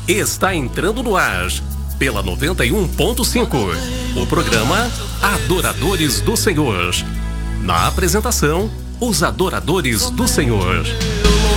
Está entrando no ar, pela 91.5, o programa Adoradores do Senhor. Na apresentação, os Adoradores do Senhor.